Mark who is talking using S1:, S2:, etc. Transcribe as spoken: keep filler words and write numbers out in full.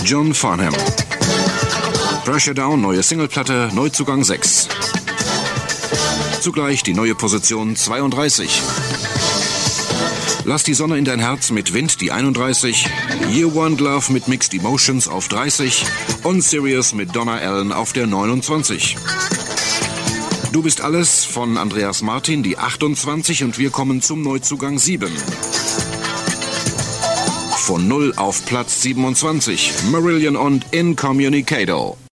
S1: John Farnham. Pressure Down, neue Singleplatte, Neuzugang sechs. Zugleich die neue Position zweiunddreißig. Lass die Sonne in dein Herz mit Wind, die einunddreißig. You Want Love mit Mixed Emotions auf dreißig. On Serious mit Donna Allen auf der neunundzwanzig. Du bist alles von Andreas Martin, die achtundzwanzig, und wir kommen zum Neuzugang sieben. Von null auf Platz siebenundzwanzig. Marillion und Incommunicado.